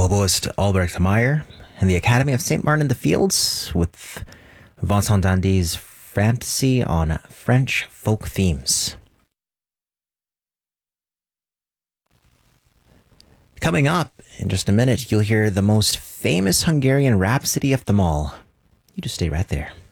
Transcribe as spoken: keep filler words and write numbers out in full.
oboist Albrecht Meyer, and the Academy of Saint Martin in the Fields with Vincent Dandy's Fantasy on French Folk Themes. Coming up in just a minute, you'll hear the most famous Hungarian rhapsody of them all. You just stay right there.